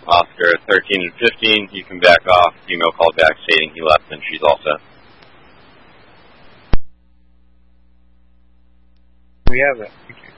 Oscar 13 and 15, you can back off. Female called back stating he left and she's all set. We have it.